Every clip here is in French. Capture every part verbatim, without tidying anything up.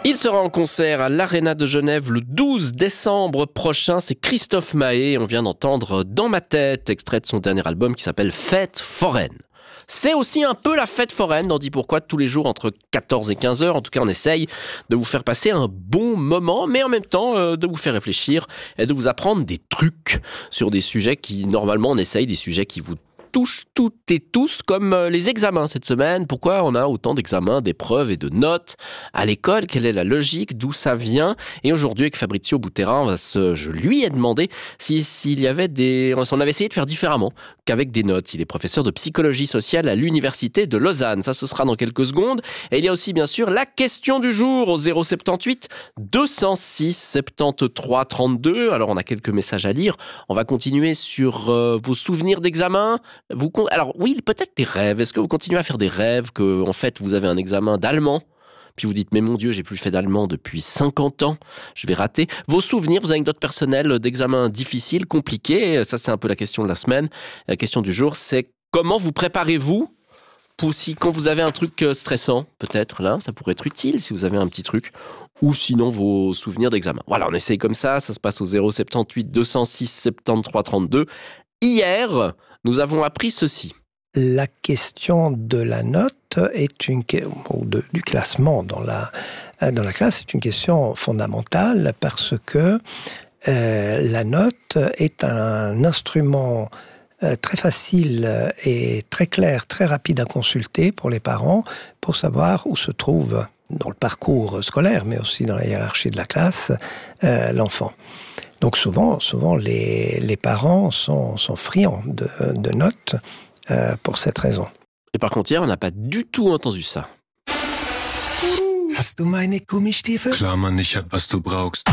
Il sera en concert à l'Arena de Genève le douze décembre prochain. C'est Christophe Maé. On vient d'entendre Dans ma tête, extrait de son dernier album qui s'appelle Fête foraine. C'est aussi un peu la fête foraine, on dit pourquoi, tous les jours entre quatorze et quinze heures. En tout cas, on essaye de vous faire passer un bon moment, mais en même temps euh, de vous faire réfléchir et de vous apprendre des trucs sur des sujets qui, normalement, on essaye, des sujets qui vous touchent toutes et tous, comme les examens cette semaine. Pourquoi on a autant d'examens, d'épreuves et de notes à l'école? Quelle est la logique? D'où ça vient? Et aujourd'hui, avec Fabrizio Butera, on va se, je lui ai demandé si, s'il y avait des... On avait essayé de faire différemment qu'avec des notes. Il est professeur de psychologie sociale à l'Université de Lausanne. Ça, ce sera dans quelques secondes. Et il y a aussi, bien sûr, la question du jour au zéro soixante-dix-huit deux cent six soixante-treize trente-deux. Alors, on a quelques messages à lire. On va continuer sur euh, vos souvenirs d'examen. Vous, alors oui, peut-être des rêves. Est-ce que vous continuez à faire des rêves que, en fait, vous avez un examen d'allemand, puis vous dites, mais mon Dieu, j'ai plus fait d'allemand depuis cinquante ans, je vais rater. Vos souvenirs, vos anecdotes personnelles d'examens difficiles, compliqués, ça c'est un peu la question de la semaine. La question du jour, c'est comment vous préparez-vous pour si, quand vous avez un truc stressant, peut-être, là, ça pourrait être utile si vous avez un petit truc, ou sinon vos souvenirs d'examen. Voilà, on essaye comme ça, ça se passe au zéro soixante-dix-huit deux cent six soixante-treize trente-deux. Hier, nous avons appris ceci. La question de la note est une ou de, du classement dans la dans la classe est une question fondamentale parce que euh, la note est un instrument euh, très facile et très clair, très rapide à consulter pour les parents pour savoir où se trouve dans le parcours scolaire, mais aussi dans la hiérarchie de la classe, euh, l'enfant. Donc souvent, souvent les, les parents sont, sont friands de, de notes euh, pour cette raison. Et par contre, hier, on n'a pas du tout entendu ça. Hast du meine Gummistiefel? Klar, Mann, ich hab, was du brauchst.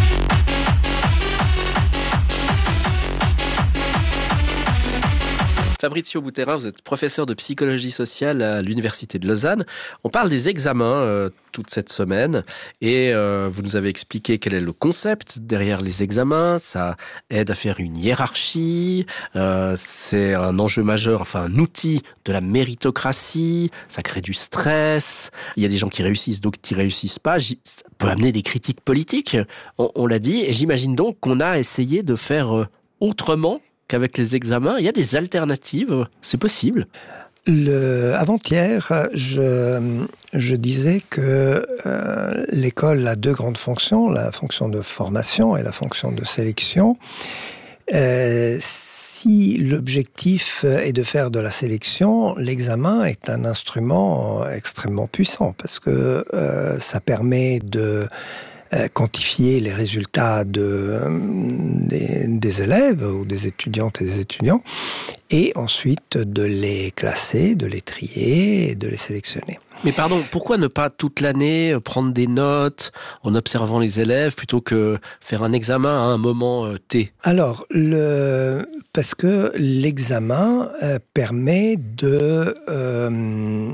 Fabrizio Butera, vous êtes professeur de psychologie sociale à l'Université de Lausanne. On parle des examens euh, toute cette semaine et euh, vous nous avez expliqué quel est le concept derrière les examens. Ça aide à faire une hiérarchie, euh, c'est un enjeu majeur, enfin un outil de la méritocratie, ça crée du stress. Il y a des gens qui réussissent, d'autres qui réussissent pas. Ça peut amener des critiques politiques, on, on l'a dit. Et j'imagine donc qu'on a essayé de faire euh, autrement qu'avec les examens. Il y a des alternatives, c'est possible. Le, avant-hier, je, je disais que euh, l'école a deux grandes fonctions, la fonction de formation et la fonction de sélection. Euh, si l'objectif est de faire de la sélection, l'examen est un instrument extrêmement puissant parce que euh, ça permet de quantifier les résultats de, des, des élèves ou des étudiantes et des étudiants et ensuite de les classer, de les trier et de les sélectionner. Mais pardon, pourquoi ne pas toute l'année prendre des notes en observant les élèves plutôt que faire un examen à un moment euh, T? Alors, le, parce que l'examen euh, permet de, euh,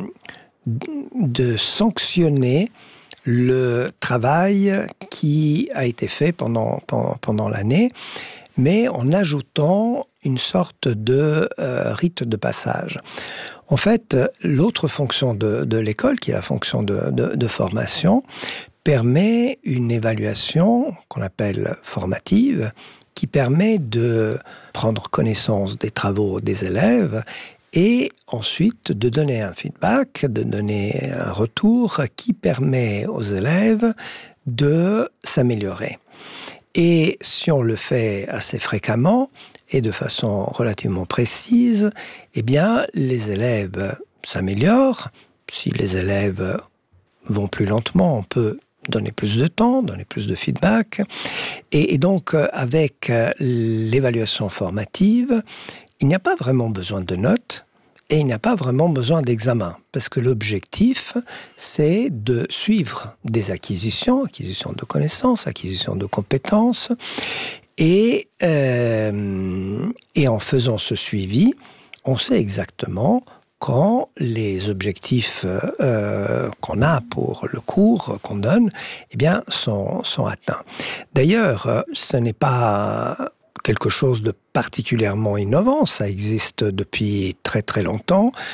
de sanctionner le travail qui a été fait pendant, pendant, pendant l'année, mais en ajoutant une sorte de euh, rite de passage. En fait, l'autre fonction de, de l'école, qui est la fonction de, de, de formation, permet une évaluation qu'on appelle formative, qui permet de prendre connaissance des travaux des élèves et ensuite de donner un feedback, de donner un retour qui permet aux élèves de s'améliorer. Et si on le fait assez fréquemment et de façon relativement précise, eh bien, les élèves s'améliorent. Si les élèves vont plus lentement, on peut donner plus de temps, donner plus de feedback. Et, et donc, avec l'évaluation formative, il n'y a pas vraiment besoin de notes et il n'y a pas vraiment besoin d'examen parce que l'objectif, c'est de suivre des acquisitions, acquisition de connaissances, acquisition de compétences et, euh, et en faisant ce suivi, on sait exactement quand les objectifs euh, qu'on a pour le cours qu'on donne eh bien, sont, sont atteints. D'ailleurs, ce n'est pas quelque chose de particulièrement innovant, ça existe depuis très très longtemps.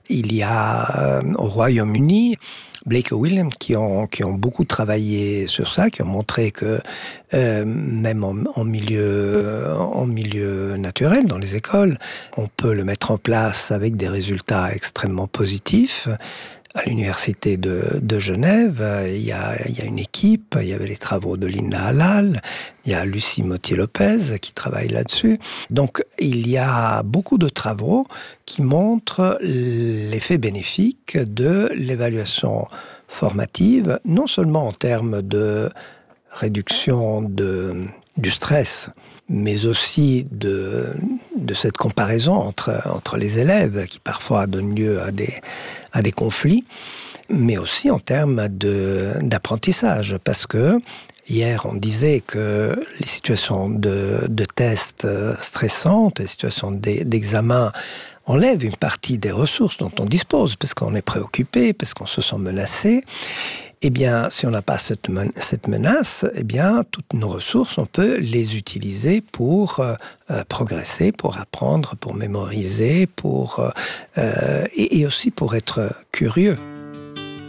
il y a euh, au Royaume-Uni Blake et Williams qui ont, qui ont beaucoup travaillé sur ça, qui ont montré que euh, même en, en, milieu, en milieu naturel, dans les écoles, on peut le mettre en place avec des résultats extrêmement positifs. À l'université de, de Genève, il y, a, il y a une équipe, il y avait les travaux de Linda Halal, il y a Lucie Motier-Lopez qui travaille là-dessus. Donc, il y a beaucoup de travaux qui montrent l'effet bénéfique de l'évaluation formative, non seulement en termes de réduction de, du stress, mais aussi de, de cette comparaison entre, entre les élèves qui parfois donnent lieu à des, à des conflits, mais aussi en termes de, d'apprentissage. Parce que hier, on disait que les situations de, de tests stressantes, les situations d'examen enlèvent une partie des ressources dont on dispose, parce qu'on est préoccupé, parce qu'on se sent menacé. Eh bien, si on n'a pas cette, men- cette menace, eh bien, toutes nos ressources, on peut les utiliser pour euh, progresser, pour apprendre, pour mémoriser, pour, euh, et, et aussi pour être curieux.